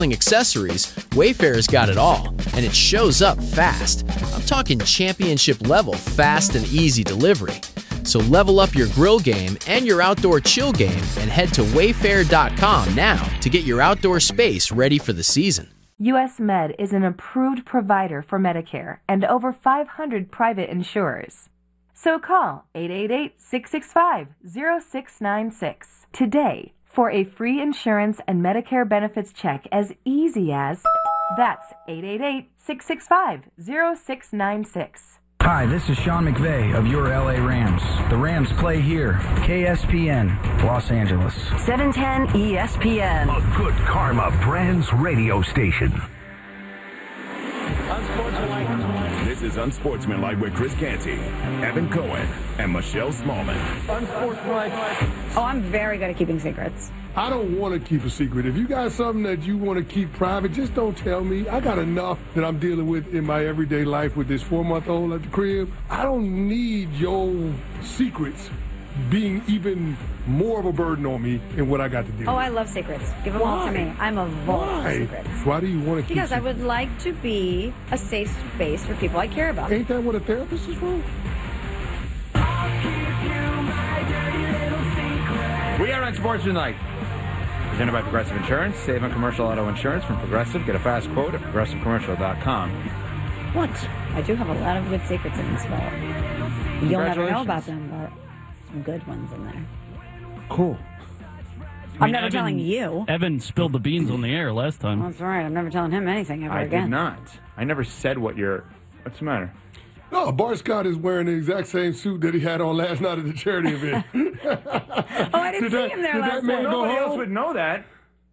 accessories, Wayfair's got it all, and it shows up fast. I'm talking championship level fast and easy delivery. So level up your grill game and your outdoor chill game and head to wayfair.com now to get your outdoor space ready for the season. US Med is an approved provider for Medicare and over 500 private insurers. So call 888-665-0696 today for a free insurance and Medicare benefits check as easy as... That's 888-665-0696. Hi, this is Sean McVay of your LA Rams. The Rams play here. KSPN, Los Angeles. 710 ESPN. A good karma Brands radio station. This is Unsportsmanlike with Chris Canty, Evan Cohen, and Michelle Smallman. Unsportsmanlike. Oh, I'm very good at keeping secrets. I don't want to keep a secret. If you got something that you want to keep private, just don't tell me. I got enough that I'm dealing with in my everyday life with this 4-month-old at the crib. I don't need your secrets being even more of a burden on me than what I got to deal with. Oh, I love secrets. Give them all to me. I'm a vault of secrets. Why do you want to keep Because I would like to be a safe space for people I care about. Ain't that what a therapist is for? We are Unsportsmanlike. Presented by Progressive Insurance. Save on commercial auto insurance from Progressive. Get a fast quote at progressivecommercial.com. What? I do have a lot of good secrets in this vault. You'll never know about them, but some good ones in there. Cool. I'm never telling you. Evan spilled the beans on the air last time. That's right. I'm never telling him anything ever I again. did not. I never said what you're... What's the matter? No, Bart Scott is wearing the exact same suit that he had on last night at the charity event. I didn't see him there last night. Nobody else would know that.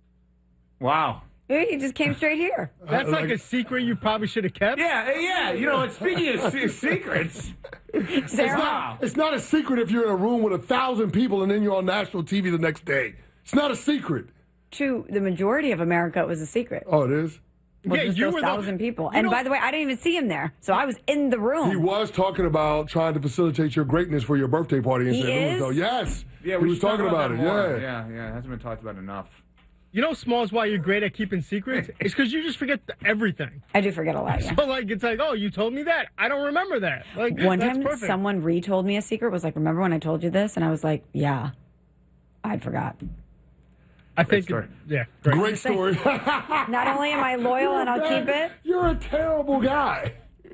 Wow. He just came straight here. That's like a secret you probably should have kept. Yeah. You know, speaking of secrets, it's not a secret if you're in a room with 1,000 people and then you're on national TV the next day. It's not a secret. To the majority of America, it was a secret. Oh, it is? Well, just those 1,000 people. And by the way, I didn't even see him there. So I was in the room. He was talking about trying to facilitate your greatness for your birthday party in St. Louis, though. Yes. Yeah, he was talking about it. Yeah. It hasn't been talked about enough. You know, Smalls, why you're great at keeping secrets? It's because you just forget everything. I do forget a lot, yeah. So, it's like, oh, you told me that. I don't remember that. One time someone retold me a secret, was like, remember when I told you this? And I was like, yeah, I'd forgot. I think, yeah. Great story. Not only am I loyal and I'll keep it. You're a terrible guy.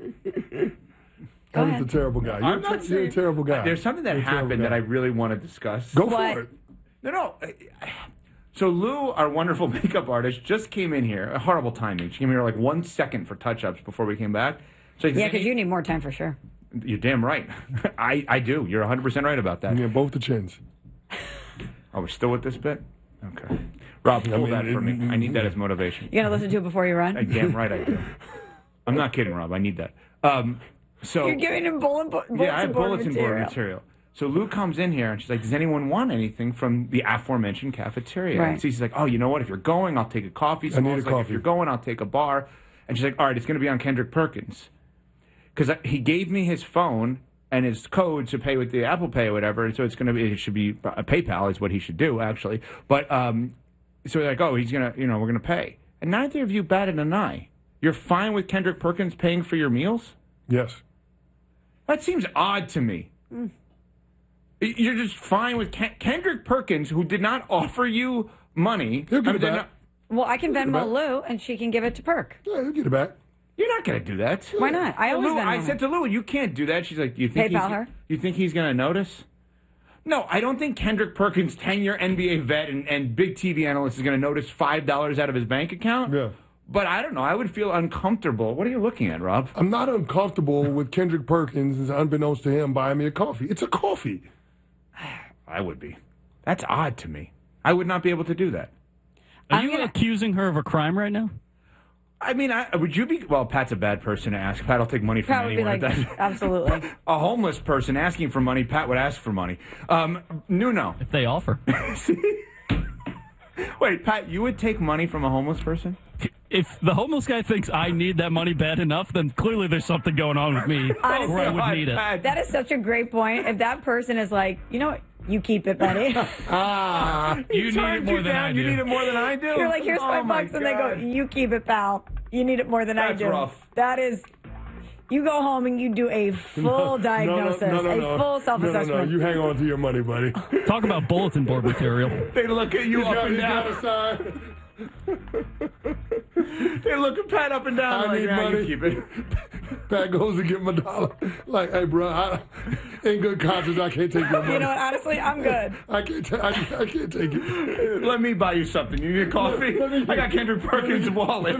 Evan's a terrible guy. You're a terrible guy. There's something that happened that I really want to discuss. Go for it. No. So Lou, our wonderful makeup artist, just came in here. Horrible timing. She came here 1 second for touch-ups before we came back. So yeah, because you need more time for sure. You're damn right. I do. You're 100% right about that. Yeah, both the chins. Oh, we're still with this bit? Okay. Rob, pull that for me. I need that as motivation. You got to listen to it before you run? Damn right I do. I'm not kidding, Rob. I need that. So you're giving him bulletin board material. So Lou comes in here, and she's like, does anyone want anything from the aforementioned cafeteria? Right. And so she's like, oh, you know what? If you're going, I'll take a coffee. I need a coffee. If you're going, I'll take a bar. And she's like, all right, it's going to be on Kendrick Perkins. Because he gave me his phone and his code to pay with the Apple Pay or whatever, and so it should be a PayPal is what he should do, actually. But so they're like, oh, he's going to, we're going to pay. And neither of you batted an eye. You're fine with Kendrick Perkins paying for your meals? Yes. That seems odd to me. Mm. You're just fine with Kendrick Perkins, who did not offer you money. He'll get it back. Well, I can Venmo Lou, and she can give it to Perk. Yeah, he'll get it back. You're not going to do that. Why not? I said to Lou, you can't do that. She's like, you think he's going to notice? No, I don't think Kendrick Perkins, 10-year NBA vet and big TV analyst, is going to notice $5 out of his bank account. Yeah. But I don't know. I would feel uncomfortable. What are you looking at, Rob? I'm not uncomfortable with Kendrick Perkins, unbeknownst to him, buying me a coffee. It's a coffee. I would be. That's odd to me. I would not be able to do that. Are you accusing her of a crime right now? I mean, would you be... Well, Pat's a bad person to ask. Pat will take money from anyone. Absolutely. A homeless person asking for money, Pat would ask for money. Nuno. If they offer. Wait, Pat, you would take money from a homeless person? If the homeless guy thinks I need that money bad enough, then clearly there's something going on with me Honestly, where I would need it. That is such a great point. If that person is like, you know what, You keep it, buddy. You need it more than I do. You need it more than I do? You're like, here's $5, and they go, you keep it, pal. You need it more than I do. That's rough. That is, you go home and you do a full diagnosis, a full self-assessment. No, you hang on to your money, buddy. Talk about bulletin board material. They look at you up and You down. got a sign. They look at Pat up and down. I need money. You keep it. Pat goes to get my dollar. Like, hey, bro, in good conscience, I can't take your money. You know what? Honestly, I'm good. I can't take it. Let me buy you something. You need a coffee? I got Kendrick Perkins' wallet.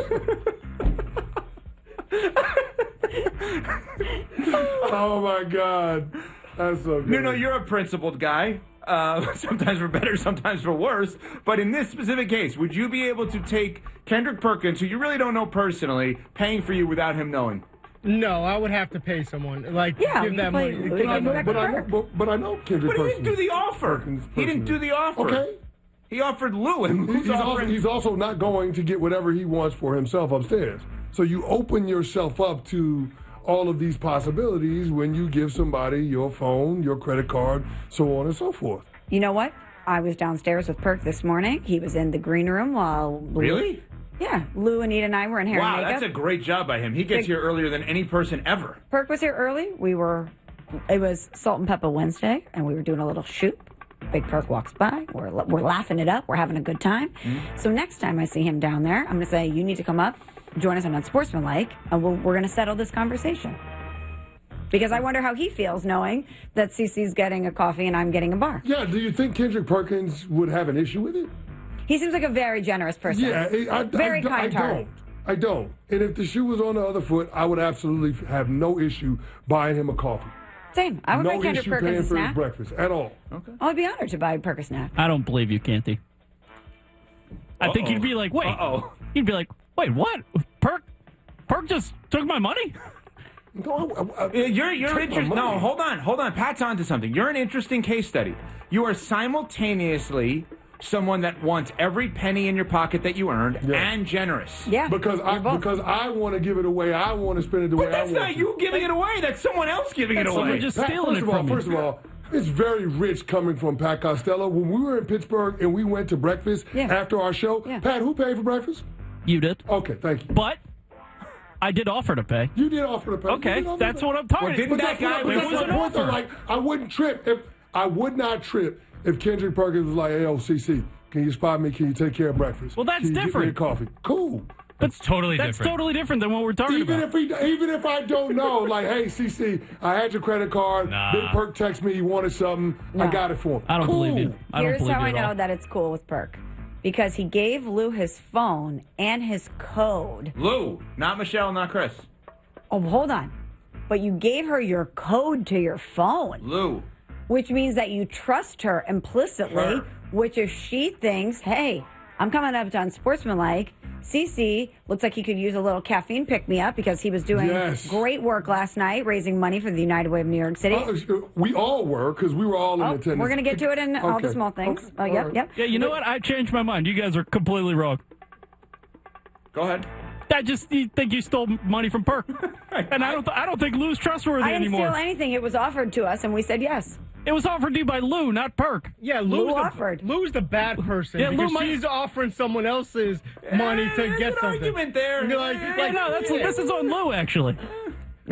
Oh, my God. That's so good. No, you're a principled guy. Sometimes for better, sometimes for worse. But in this specific case, would you be able to take Kendrick Perkins, who you really don't know personally, paying for you without him knowing? No, I would have to pay someone. Like, Yeah, give you that play- money. you Give know, that money. But I know Kendrick But he Perkins. didn't do the offer. Perkins He didn't do the offer. Okay. He offered Lou, and Lou's offering. He's also not going to get whatever he wants for himself upstairs. So you open yourself up to all of these possibilities when you give somebody your phone, your credit card, so on and so forth. You know what? I was downstairs with Perk this morning. He was in the green room while Really? Yeah, Lou, Anita, and I were in hair Wow, and makeup. that's a great job by him. He gets here earlier than any person ever. Perk was here early. It was Salt and Pepper Wednesday, and we were doing a little shoot. Big Perk walks by. We're laughing it up. We're having a good time. So next time I see him down there, I'm going to say, you need to come up, join us on Unsportsmanlike, and we're going to settle this conversation. Because I wonder how he feels knowing that Cece's getting a coffee and I'm getting a bar. Yeah, do you think Kendrick Perkins would have an issue with it? He seems like a very generous person. Yeah, Very kind-hearted. I don't. And if the shoe was on the other foot, I would absolutely have no issue buying him a coffee. Same. I would buy No Kendrick issue Perkins paying a for his snack. breakfast at all. Okay. I'd be honored to buy Perk a snack. I don't believe you, Canty. I think you'd be like, wait. You'd be like, wait, what? Perk just took my money? No, You're interesting. No, hold on. Pat's onto something. You're an interesting case study. You are simultaneously someone that wants every penny in your pocket that you earned and generous. Yeah. Because I want to give it away. I want to spend it the way I want. But that's not you giving it away. That's someone else giving it away. Someone just stealing it from you. First of all, it's very rich coming from Pat Costello. When we were in Pittsburgh and we went to breakfast after our show, Pat, who paid for breakfast? You did. Okay, thank you. But I did offer to pay. You did offer to pay. Okay, that's what I'm talking about. Didn't that guy? It was an offer. Like, I would not trip if Kendrick Perkins was like, hey, CC, can you spot me? Can you take care of breakfast? Well, that's can you different. Get me a coffee. Cool. That's totally different than what we're talking about. Even if I don't know, like, hey, CC, I had your credit card. Big Perk texted me, he wanted something. I got it for him. I don't believe you. Here's how I know that it's cool with Perk. Because he gave Lou his phone and his code. Lou, not Michelle, not Chris. Oh, hold on. But you gave her your code to your phone. Lou. Which means that you trust her implicitly, which if she thinks, hey, I'm coming up to Unsportsmanlike, CC looks like he could use a little caffeine pick-me-up because he was doing great work last night, raising money for the United Way of New York City. We all were, because we were all in attendance. We're going to get to it in all the small things. Okay. Yep. Yeah, you know what? I changed my mind. You guys are completely wrong. Go ahead. I just think you stole money from Perk, and I don't think Lou's trustworthy I didn't anymore. steal anything. It was offered to us, and we said yes. It was offered to you by Lou, not Perk. Yeah, Lou offered. Lou's the bad person Yeah, Lou because she's offering someone else's money to get something. Argument there. And you're like, No, this is on Lou, actually.